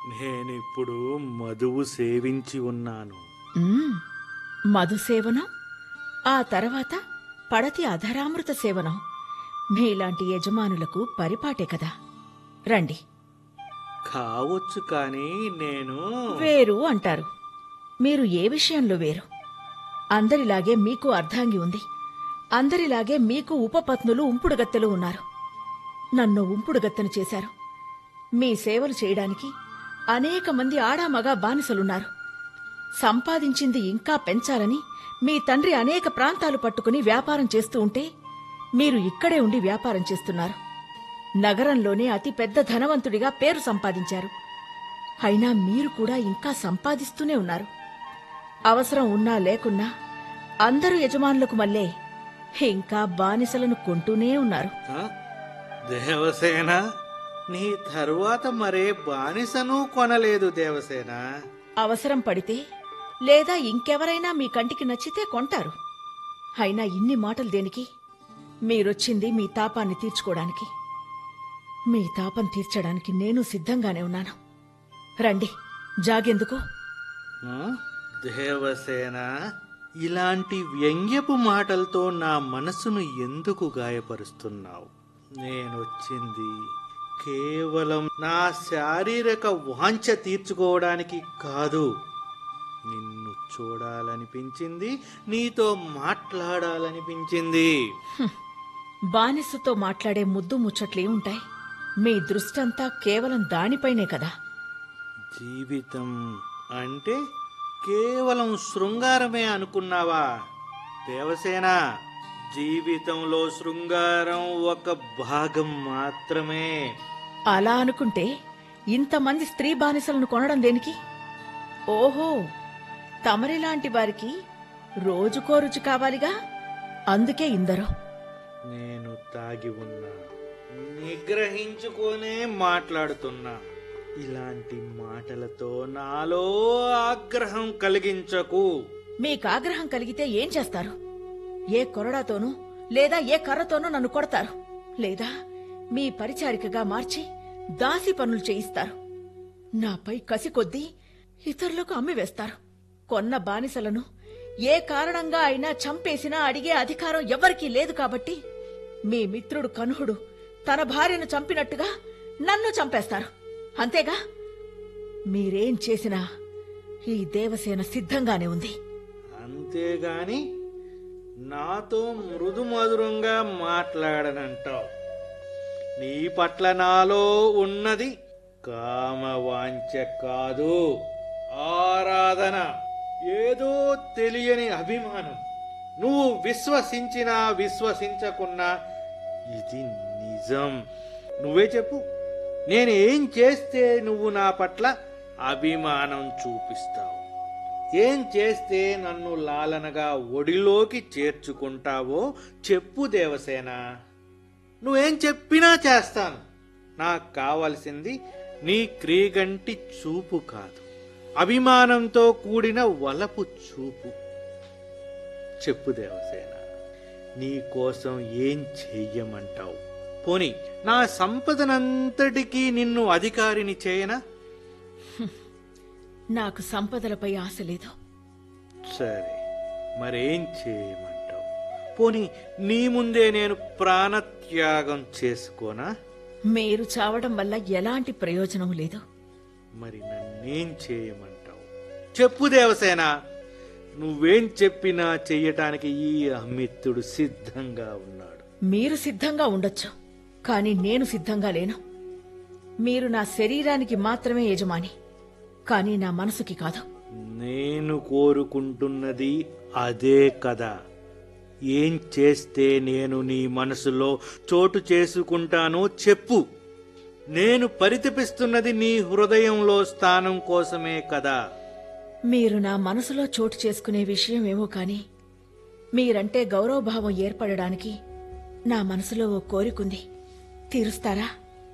నేనిప్పుడు మధువు సేవించి ఉన్నాను. మ్మ్. మధు సేవనం, ఆ తర్వాత పడతి అధరామృత సేవనం మీలాంటి యజమానులకు పరిపాటే కదా. రండి. కావచ్చు, కానీ నేను వేరు అంటారు. మీరు ఏ విషయంలో వేరు? అందరిలాగే మీకు అర్ధాంగి ఉంది. అందరిలాగే మీకు ఉపపత్నులు ఉంపుడుగత్తెలు ఉన్నారు. నన్ను ఉంపుడుగత్తెను చేశారు. మీ సేవలు చేయడానికి అనేక మంది ఆడామగా బానిసలున్నారు. సంపాదించింది ఇంకా పెంచాలని మీ తండ్రి అనేక ప్రాంతాలు పట్టుకుని వ్యాపారం చేస్తూ ఉంటే మీరు ఇక్కడే ఉండి వ్యాపారం చేస్తున్నారు. నగరంలోనే అతి పెద్ద ధనవంతుడిగా పేరు సంపాదించారు. అయినా మీరు కూడా ఇంకా సంపాదిస్తూనే ఉన్నారు. అవసరం ఉన్నా లేకున్నా అందరూ యజమానులకు మళ్ళే ఇంకా బానిసలను కొంటూనే ఉన్నారు. ఆ? దేవసేన, నీ తరువాత మరే బానిసను కొనలేదు దేవసేన. అవసరం పడితే లేదా ఇంకెవరైనా మీ కంటికి నచ్చితే కొంటారు. అయినా ఇన్ని మాటలు దేనికి? మీరొచ్చింది మీ తాపాన్ని తీర్చుకోవడానికి. మీ తాపం తీర్చడానికి నేను సిద్ధంగానే ఉన్నాను. రండి, జాగెందుకు? ఆ? దేవసేన, ఇలాంటి వ్యంగ్యపు మాటలతో నా మనసును ఎందుకు గాయపరుస్తున్నావు? నేనొచ్చింది కేవలం నా శారీరక వాంఛ తీర్చుకోవడానికి కాదు. నిన్ను చూడాలనిపించింది, నీతో మాట్లాడాలనిపించింది. బానిసతో మాట్లాడే ముద్దు ముచ్చట్లే ఉంటాయి. మీ దృష్టంతా కేవలం దానిపైనే కదా. జీవితం అంటే కేవలం శృంగారమే అనుకున్నావా దేవసేన? జీవితంలో శృంగారం ఒక భాగం మాత్రమే. అలా అనుకుంటే ఇంతమంది స్త్రీ బానిసలను కొనడం దేనికి? ఓహో, తమరిలాంటి వారికి రోజుకో రుచి కావాలిగా, అందుకే ఇందరో. నేను తాగి ఉన్నా, నిగ్రహించుకోనే మాట్లాడుతున్నా. ఇలాంటి మాటలతో నాలో ఆగ్రహం కలిగించకు. మీకాగ్రహం కలిగితే ఏం చేస్తారు? ఏ కొరడాతోనూ లేదా ఏ కర్రతోనూ నన్ను కొడతారు, లేదా మీ పరిచారికగా మార్చి దాసి పనులు చేయిస్తారు. నాపై కసి కొద్దీ ఇతరులకు అమ్మివేస్తారు. కొన్న బానిసలను ఏ కారణంగా అయినా చంపేసినా అడిగే అధికారం ఎవ్వరికీ లేదు. కాబట్టి మీ మిత్రుడు కనుహుడు తన భార్యను చంపినట్టుగా నన్ను చంపేస్తారు. అంతేగా? మీరేం చేసినా ఈ దేవసేన సిద్ధంగానే ఉంది. అంతేగాని నాతో మృదు మధురంగా మాట్లాడనంటావు. నీ పట్ల నాలో ఉన్నది కామవాంఛ కాదు, ఆరాధన, ఏదో తెలియని అభిమానం. నువ్వు విశ్వసించినా విశ్వసించకున్నా ఇది నిజం. నువ్వే చెప్పు, నేను ఏం చేస్తే నువ్వు నా పట్ల అభిమానం చూపిస్తావు? ఏం చేస్తే నన్ను లాలనగా ఒడిలోకి చేర్చుకుంటావో చెప్పు దేవసేన. నువ్వేం చెప్పినా చేస్తాను. నాకు కావలసింది నీ క్రీగంటి చూపు కాదు, అభిమానంతో కూడిన వలపు చూపు. చెప్పు దేవసేన, నీ కోసం ఏం చెయ్యమంటావు? పోనీ నా సంపదనంతటికీ నిన్ను అధికారిని చేయనా? నాకు సంపదలపై ఆశ లేదు. సరే, మరేం చేయమంటావు? పోనీ నీ ముందే నేను ప్రాణత్యాగం చేసుకోనా? మీరు చావడం వల్ల ఎలాంటి ప్రయోజనం లేదు. మరి నన్నేం చేయమంటావు? చెప్పు దేవసేన. నువ్వేం చెప్పినా చెయ్యటానికి ఈ అమిత్రుడు సిద్ధంగా ఉన్నాడు. మీరు సిద్ధంగా ఉండొచ్చు, కానీ నేను సిద్ధంగా లేను. మీరు నా శరీరానికి మాత్రమే యజమాని, కానీ నా మనసుకి కాదు. నేను కోరుకుంటున్నది అదే కదా. ఏం చేస్తే నేను నీ మనసులో చోటు చేసుకుంటానో చెప్పు. నేను పరితపిస్తున్నది నీ హృదయంలో స్థానం కోసమే కదా. మీరు నా మనసులో చోటు చేసుకునే విషయమేమో కాని మీరంటే గౌరవభావం ఏర్పడడానికి నా మనసులో ఓ కోరికుంది. తీరుస్తారా?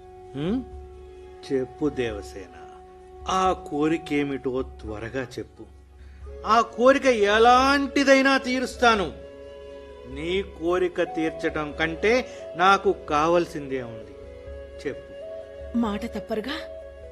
చెప్పు దేవసేన, ఆ కోరికేమిటో త్వరగా చెప్పు. ఆ కోరిక ఎలాంటిదైనా తీరుస్తాను. నీ కోరిక తీర్చటం కంటే నాకు కావలసిందే ఉంది. చెప్పు. మాట తప్పరుగా?